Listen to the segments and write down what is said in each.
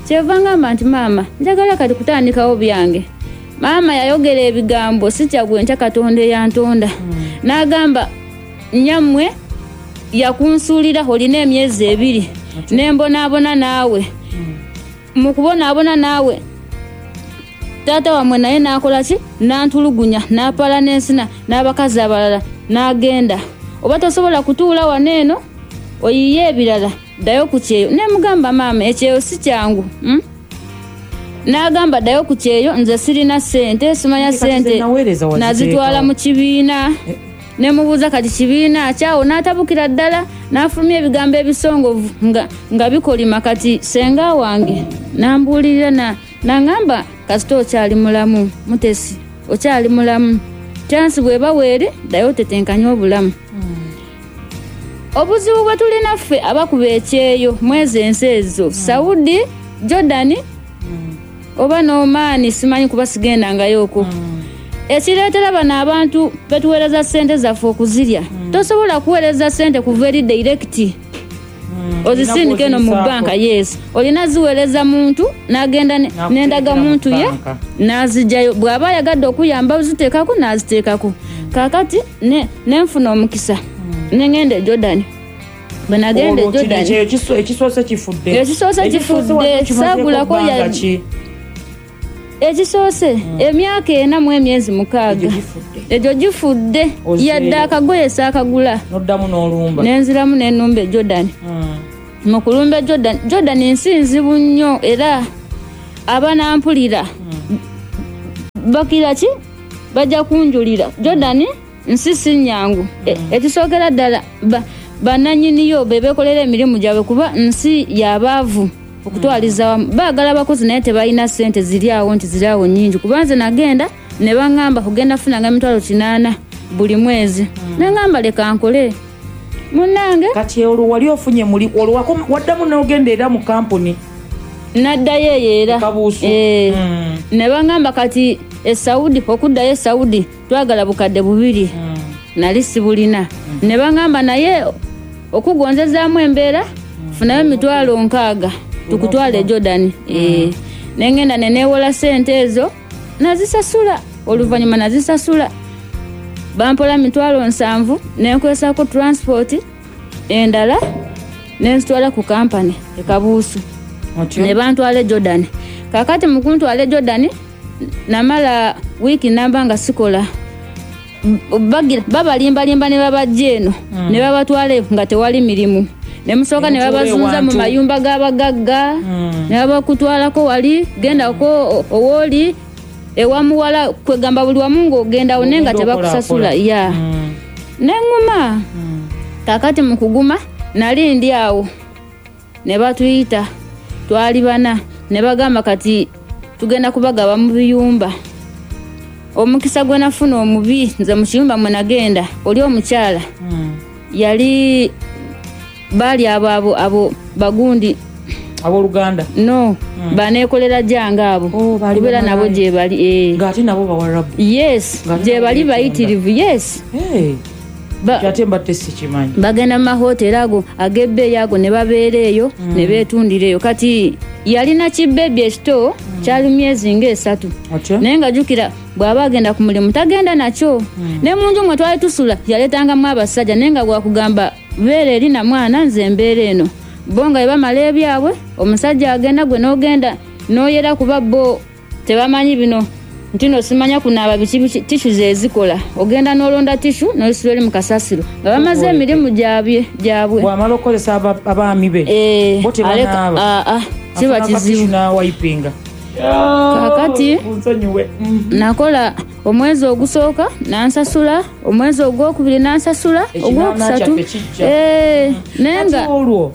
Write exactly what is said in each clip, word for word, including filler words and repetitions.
kyeva ngamba nti maama njagala kati kutandikawo byange. Maama yayogera ebigambo sikyagwe ncha Katonda yantonda. Mm. N'agamba nyammwe yakunsuulira olina emyezi ebiri. Okay. Nembonaabona naawe. Mm. Mu kubonaabona naawe taata wamwe naye n'akola ki n'antulugunya n'apala n'ensina n'abakazi abalala n'agenda. Oba tosobola kutuula waneeno oyiye ebirala dayo ku kyeyo. Ne mugamba maama ekyeyo si kyangu. Hmm? N'agamba dayo ku kyeyo nze sirina ssente simanya ssente nazitwala mu kibiina. Ne mubuuza kati kibiina kyawo n'atabukira ddala n'afulumya ebigambo ebisongovu nga, nga bikolima kati senga wange n'ambuulirira na n'angamba kasita okyali mulamu Mutesi okyali mulamu chansi bweba weere dayo tetenkanya obulamu. Mm. Obuzibu bwe tulina ffe abakuba ekyeyo mwezi ensi ezo. Mm. Saudi, Jordan, mm. oba n'Omaani simanyi kuba sigendangayo okwo. Mm. Ekireetera bano abantu betuweereza ssente zaffe okuzirya. Mm. Tosobola kuweereza ssente kuva eri direct. Mm. Ozisindike no mu banka. Yes, olina ziweereza muntu n'agenda n'endaga muntu ye n'azijjayo. Bw'aba ayagadde okuyamba oziteekako n'aziteekako. Mm. Kaakati ne nenfuna omukisa. Mm. Nengende Jordan. Bwe nagende Jordan ekisoose kifudde. Ekisoose kifudde saagulako ya ekisoose. Mm. Emyaka ena mu emyezi mukaaga egyo gifudde yadde akagoye saakagula noddamu n'olumba nenziramu n'ennumba Jordan. Mm. Mu kulumba Jordan Jordan nsinzibu nnyo era abanampulira. Mm. Bakira ki bajja kunjulira Jordan nsisi nyangu. Mm. E, ekisookera ddala ba, bananyiniyo bebekolera emirimu gyabwe kuba nsi yabaavu okutwaliza wamu. Baagala abakozi naye tebalina ssente ziri awo nti ziri awo nnyingi kuba nze nagenda ne baŋŋamba kugenda funanga emitwalo kinaana buli mwezi. Mm. Ne ŋŋamba leka nkole munnange. Kati olwo wali ofunye muli olwo waddamu n'ogenda era mu kampuni naddayo eyo era e, mm. ne baŋŋamba kati e Saudi okuddayo e Saudi twagala bukadde bubiri. Mm. Nali sibulina. Mm. Ne baŋŋamba naye okugonzezaamu embeera. Mm. Funayo emitwalo nkaaga tukutwale Jordan. Mm. E, nengenda neneewola ssente ezo nazisasula oluvannyuma nazisasula bampola mitwalo nsanvu nenkwesako transport endala nenzitwala ku kampani e Kabuusu. Okay. Ne bantwale Jordan. Kakati mu kuntwale Jordan namala wiki namba nga sikola bagira babalimbalimba ne babajja eno. Mm. Ne babatwale nga tewali mirimu. Ne musooka ne babazunza mu mayumba g'abagagga. Mm. Ne babakutwalako wali genda ko owoli ewa muwala kwegamba buli wamu ng'ogenda onenga tebakusasula. Ya. Mm. Nenguma. Mm. Kakati mu kuguma nali ndi awo ne batuyita twali bana ne bagamba kati tugenda kubagaba mu biyumba. Omukisa gwe nafuna omubi nze mu kiyumba mwe nagenda oli omukyala. Mm. Yali bali abo abo abo bagundi abo Luganda no. Mm. Baneekolera janga abo. Oh, kubera nabo gye bali eh ngati nabo bawarabu. Yes gye bali bayitirivu. Yes. Hey. Ba yatemba tesi kimanyi bagenda mu mahoteli ago agebbe yago ne babeera eyo. Mm. Ne beetundireyo kati yalina kibbebi ekito. Mm. Kyali myezi ng'esatu. Okay. Naye nga jjukira bw'aba agenda ku mulimu tagenda nakyo. Mm. Ne mu nju mwe twali tusula yaleetangamu abasajja naye nga gwakugamba beera eri na mwana nze embeera eno bo nga bamala ebyabwe omusajja agenda gwe n'ogenda n'oyera kuba bo tebamanyi bino nti no simanya kunaaba biki tishu zezikola ogenda n'olonda tishu n'olisula eri mu kasasiro nga bamaze emirimu gyabwe gyabwe bw'amala okukozesa abaami be bo tebanaaba kiba kizibu n'awayipinga. Kakati nakola omwezi ogusooka nansasula omwezi ogwokubiri nansasula ogwokusatu. Eh, nenga olwo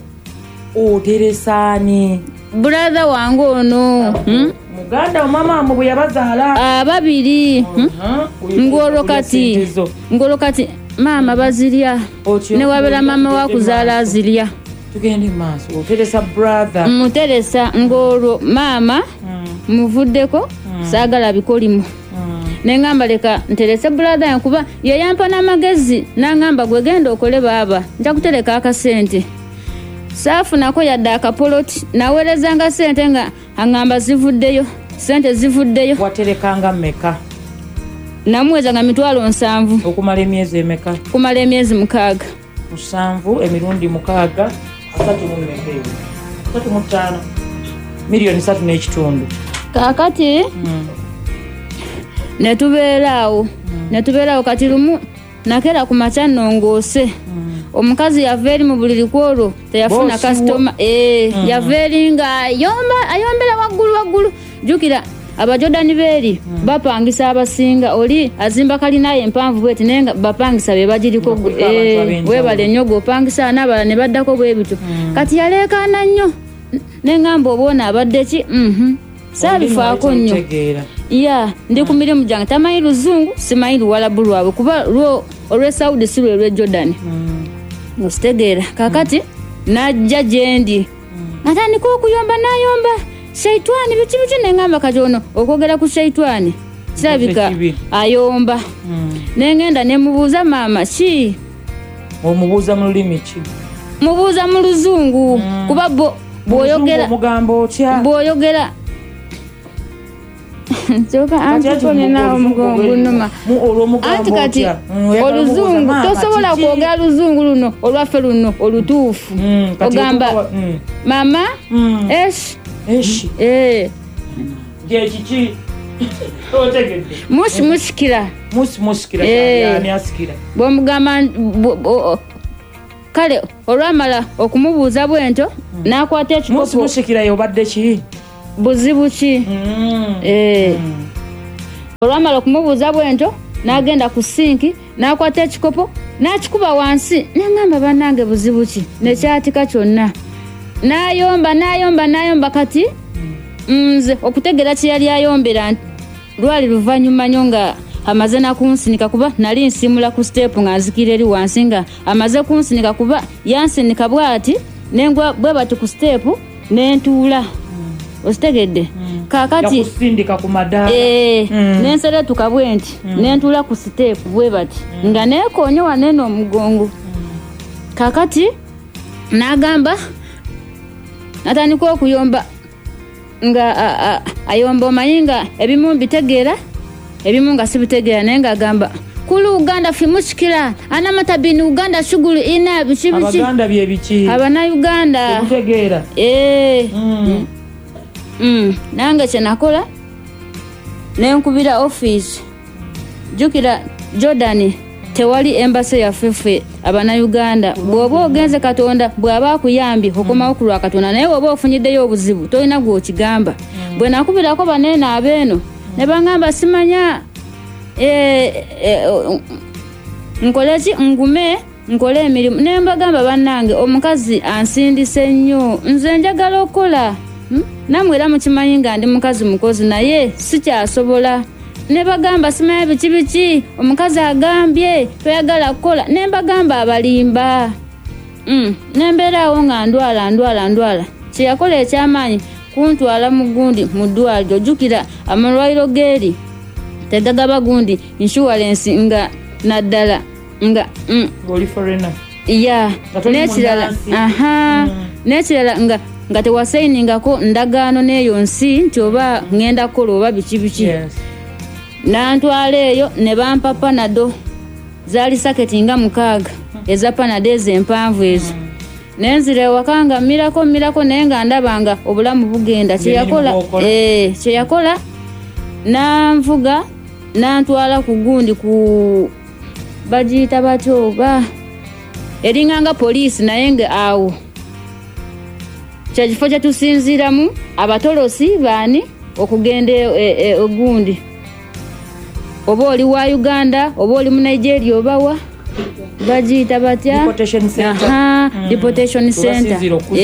oteresaani brother wange ono. Hmm? Muganda omama mu bwe yabazaala ababiri. Hmm? Ngolo kati ngolo kati mama bazirya ne wabera mama wakuzaala azirya. Tugende maaso oteresa brother muteresa ngolo mama. Mm. Muvuddeko. Mm. Saagala bikolimu. Mm. Nengamba leka nterese brother yankuba yayampa n'amagezi nangamba gwe genda okole baaba nja kutereka akasente saafunako yadde akapoloti naweerezanga ssente nga aŋŋamba zivuddeyo ssente zivuddeyo. Waterekanga mmeka? Namuwezanga mitwalo nsanvu. Okumala emyezi emeka? Kumala emyezi mukaaga. Musanvu emirundi mukaaga asatu mu mmeka eyo? Asatu mu ttaano. Miliyoni satu n'ekitundu. Kaakati mm. ne tubeeraawo mm. ne tubeeraawo kati lumu nakera ku makya nnongoose. mm. Omukazi yava eri mu buliri kwolwo teyafuna kasitoma. Eh, mm. yava eri nga ayomba ayombera waggulu waggulu. Jjukira abajodani beeri mm. bapangisa abasinga oli azimba kalinaye empanvu bweti naye nga bapangisa be bagiriko. Eh, weebale nnyo g'opangisa n'abalala ne baddako bwe bityo. mm. Kati yaleekaana nnyo neŋŋamba obaona abadde ki. mhm saabifaako nnyo. ya ndi ku mirimu gyange tamanyi luzungu simanyi luwalabu lwabwe kuba lwo olw'esawudi si lwe lw'ejodani. mm. ositegeera kakati mm. najja gyendi mm. natandika okuyomba nayomba shaitwani biki biki neŋŋamba kati ono okwogera ku shaitwani kirabika ayomba. mm. neŋŋenda nemubuuza maama ki. omubuuza mu lulimi ki? mubuuza mu luzungu. mm. kuba bo bw'oyogera bw'oyogera nsoka antipone nawo omugongo nnuma anti kati oluzungu tosobola kwogera luzungu luno olwaffe luno olutuufu. ogamba mama eshi eshi gyekiki otegedde mushi mushikira mushi mushikira yani asikira bw'omugamba kale olwamala okumubuuza bwento n'akwata ekikopo. mushi mushikira yobadde ki? buzibu ki? mm. eh mm. olwamala okumubuuza bwento n'agenda ku sinki n'akwata ekikopo n'akikuba wansi neŋŋamba bannange buzibu ki? nekyatika kyonna n'ayomba n'ayomba n'ayomba kati nze okutegeera kye yali ayombera lwali luvannyuma nnyo nga amaze nakunsinika kuba nali nsimula ku stepu nga nzikira eri wansi nga amaze kunsinika kuba yansinika bw'ati nengwa bwe bati ku stepu n'entuula. Ostegedde mm. kakati yakusindika ku madaala. eh mm. nenseretuka bwenti mm. nentula ku step bwe bati mm. nga nekonyo wanene omugongo. mm. kakati nagamba natandika okuyomba nga a, a, ayomba omayinga ebimu bitegeera ebimu nga sibitegeera naye nga agamba kulu Uganda fimushikira ana matabini Uganda shughuli ina bichi bichi. Abaganda bye bichi abana Uganda bitegeera. eh mm. mm. Mm, nange kye nakola nenkubira office. Jjukira Jordan tewali embassy ya fefe abana Uganda. Bw'oba ogenze Katonda bw'aba akuyambye okomawo ku lwa Katonda naye bw'oba ofunyiddeyo obuzibu tolina gw'okigamba. mm. bwe nakubirako baneene abeeno mm. ne bangamba simanya eh, eh, nkole ki ngume nkole emirimu ne mbagamba bannange omukazi ansindise nnyo nze njagala okukola. Hmm? namwe era mukimanyi nga ndi mukazi mukozi naye sikyasobola. ne bagamba simanya biki biki omukazi agambye toyagala kukola ne mbagamba abalimba. mm. ne mbeeraawo nga ndwala ndwala ndwala kye yakola ekyamaanyi kuntwala mu gundi mu ddwaliro. Jjukira amalwaliro geeri tegagaba gundi insurance nga naddala nga mm. oli foreigner ya n'ekirala aha mm. n'ekirala nga nga tewasayiningako ndagaano n'eyo nsi nti oba ngenda kukola oba biki biki. yes. nantwala eyo ne bampa panado zaali saketi nga mukaaga mm. eza panado ezo empanvu ezo. mm. nenzira ewaka nga mirako mirako naye nga ndabanga obulamu bugenda. kyeyakola eh, kyeyakola nanvuga nantwala ku gundi ku bagiyita batyo oba eringanga poliisi naye nga awo kyekifo kye tusinziiramu abatolosi baani okugenda ogundi e, e, oba oli wa Uganda oba oli mu Nigeria oba wa bagiyita batya deportation center.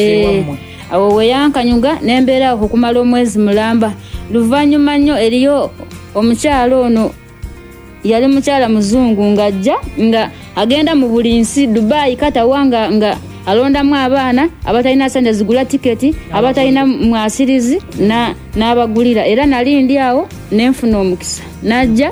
awo weyankanyuga nembeera okumala omwezi mulamba. luvannyuma nnyo eriyo omukyalo ono yali mukyala muzungu ng'ajja nga agenda mu buli nsi Dubai Katawa nga nga alondamu abaana abatalina sente zigula tiketi abatalina mwasirizi na n'abagulira. era nali ndi awo nenfuna omukisa najja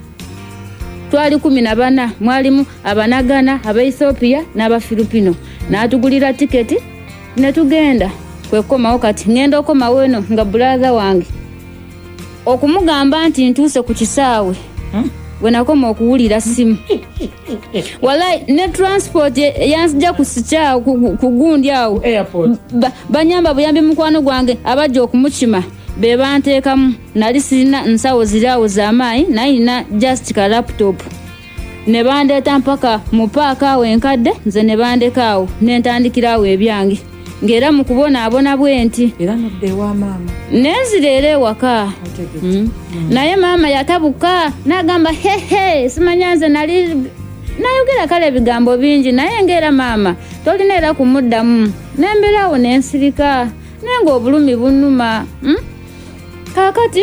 twali kumi na bana mwalimu abanagana aba Ethiopia n'aba Filipino n'atugulira tiketi ne tugenda kwekomawo kati ngenda okomawo eno nga brother wange okumugamba nti ntuuse ku kisaawe hmm? we nakoma okuwulira simu walai ne transport yansija kusicha kugundi awo airport ba, banyamba buyambi mukwano gwange abajja okumukima be banteekamu nali sirina nsawo zirawo z'amaanyi nayina just ka laptop ne bandeeta mpaka mu paaka awo enkadde nze ne bandekaawo ne ntandikiraawo ebyange ng'era mu kubonaabona bwe nti era nodde ewa maama nenzira ewaka mm. mm. naye maama yatabuka n'agamba hehe simanya nze nali nayogera kale ebigambo bingi naye ng'era maama tolina era kumuddamu nembeerawo nensirika naye ng'obulumi bunnuma mm? kaakati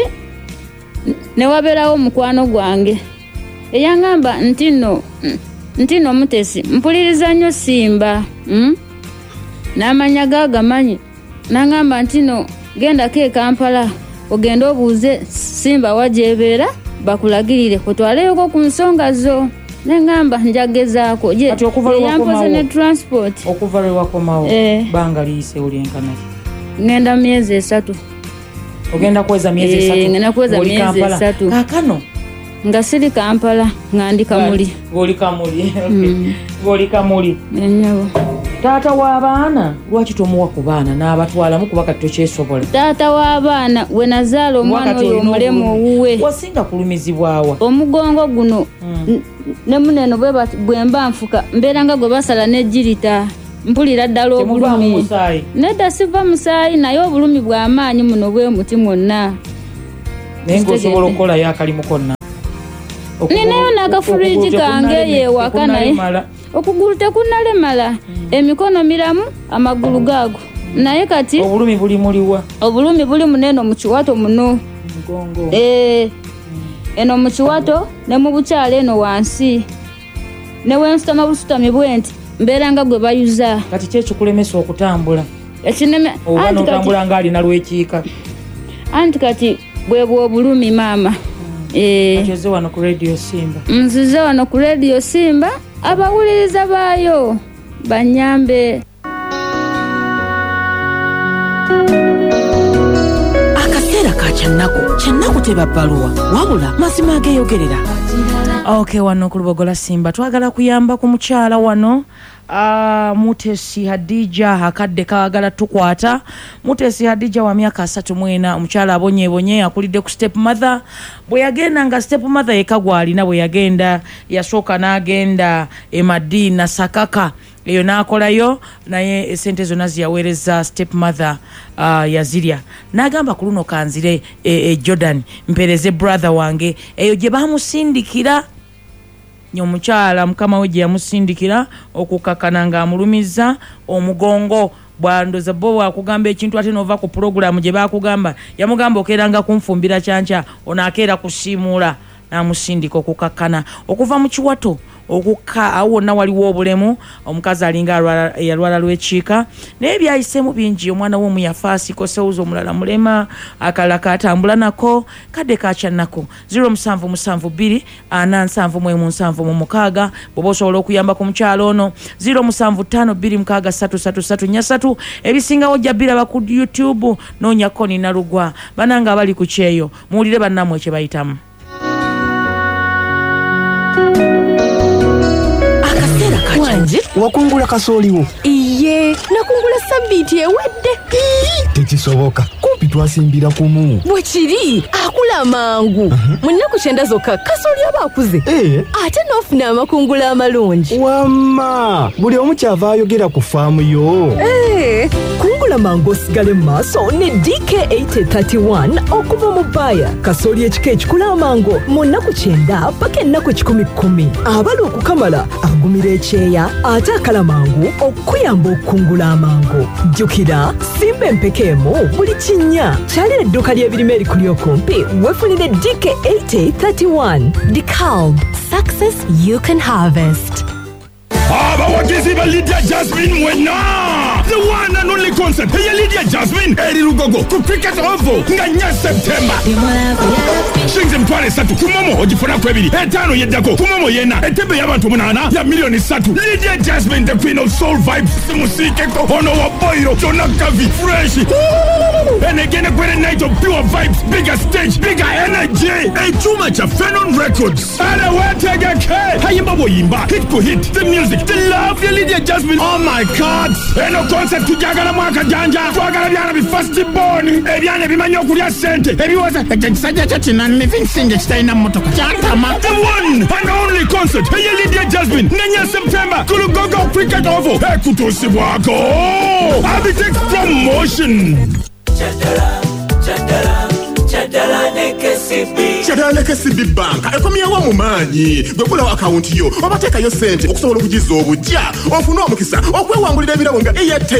ne wabeerawo mukwano gwange eyangamba nti nno nti nno Mutesi mpuliriza nnyo Simba mm? n'amanya gaagamanyi n'angamba nti no gendako e Kampala ogenda obuuze Simba wajebeera bakulagirire kutwaleyoko ku nsonga zo nengamba njagezaako je yampoze ne transport okuva lwe wakomawo eh. banga liyise olyenkana ngenda myezi esatu ogenda kweza myezi esatu eh, ngenda kweza myezi esatu kakano nga siri Kampala ngandi Kamuli goli Kamuli okay mm. goli Kamuli nenyabo taata w'abaana lwaki tomuwa ku baana n'abatwalamu kuba kati tokyesobola taata w'abaana we nazaala omwana oyo omulemu owuwe wasinga kulumizibwawa omugongo guno mm. ne muneno bwe mba nfuka mbeera nga gwe basala n'ejjirita mpulira ddala obulumi nedda siva musaayi naye obulumi bw'amaanyi muno bwe muti mwonna naye ng'osobola okukolayo akalimu konna ninayo n'akafuriji kange yeewaka naye okugulu tekunalemala mm. emikono miramu amagulu gaago naye kati obulumi buli muliwa obulumi buli muneno mu kiwato muno mugongo eh mm. eno mu kiwato ne mu bukyale eno wansi ne wensitama busutami bwenti mbeera nga gwe bayuza kati kyekyo kulemesa okutambula ekineme anti kutambula ngali na lwekiika anti kati bwe bwo bulumi mama mm. eh kyoze wano ku radio Simba nzize wano ku radio Simba abawuliriza baayo banyambe akaseera ka kyannako kyannako tebabbaluwa wabula mazima ageeyogerera okay wano ku Lubogola Simba twagala kuyamba ku mukyala wano Uh, Mutesi Hadija akadde kaagala tukwata Mutesi Hadija wa myaka asatu mwena omukyala abonye bonye akulidde ku step mother bwe yagenda nga step mother yekagwa alina bwe yagenda yasooka n'agenda e Madina Sakaka eyo n'akolayo naye esente zonna ziyaweereza step mother uh, yazirya n'agamba ku luno kanzire e, e Jordan mpereze brother wange eyo gye bamusindikira nyomukyala mukama we gye yamusindikira okukakana nga amulumiza omugongo bwandoza bo wakugamba ekintu ate nova ku programu gye bakugamba yamugamba okeeranga kunfumbira kyanca onaakeera kusiimuula n'amusindika okukakana okuva mu kiwato okukka awo na waliwo obulemu omukazi alinga yalwala lwekiika naye byayisemu bingi omwana w'omu yafaasi koseuza omulala mulema akala katambula nako kadde kakyannako zero musanvu musanvu bbiri ana nsanvu mwemu nsanvu mu mukaaga bw'oba osobola okuyamba ku mukyalo ono zero musanvu ttaano bbiri mukaaga ssatu ssatu ssatu nnya ssatu ebisingawo ojja biraba ku YouTube noonyako nina lugwa bananga abali ku kyeyo muwulire bannammwe kye bayitamu. Wanje wakungula kasooliwo iye nakungula sabbiiti ewedde tekisoboka kumpi twasimbira kumu bwe kiri akula mangu uh-huh. mu nnaku kyenda zokka kasooli aba akuze eh. ate n'ofuna amakungula amalungi wamma buli omu kyava ayogera ku faamu yo eh. kungula mangu osigale mu maaso ne D K eighty thirty-one okuva mu baaya kasooli ekika ekikula amango mu nnaku kyenda paka ennaku ekikumi kkumi abali okukamala agumira ekyeya ate akala mangu okuyamba okukungula amango jjukira simba empekeemu buli kinnya kyalira edduuka ly'ebirime erikuli okumpi wefunire D K eighty thirty-one DeKalb success you can harvest. abawagizi ba Lydia Jasmine Mwena the one and only concert eya Lydia Jasmine eri Lugogo ku Cricket Oval nga nya September Shings mpale satu kumomo ogifuna kwebiri etano yeddako kumomo yena etebe y'abantu munana ya milioni satu Lydia Jasmine the queen of soul vibes simusike ko ono wa boiro Jona Kavi fresh and again a great night of pure vibes bigger stage bigger energy a too much of Phenon Records and a wetega K hayimba boyimba hit ko hit the music the love ya Lydia Jasmine oh my god eno concert tujagala mwaka janja twagala byana bi first born ebyana bimanyo kulya sente ebiwaza ekisajja chatina living singe chitaina motoka chakama the one and only concert ya Lydia Jasmine nenya September Kulugogo Cricket Oval ekutosibwako Abitex promotion Chatara, chatara, chatara nekesibi Chatara nekesibi banka ekomiyawo mu maanyi gwekula account yo obateka yo sente okusobola okugiza obujja ofuna omukisa okwewangulira ebirabo nga Airtel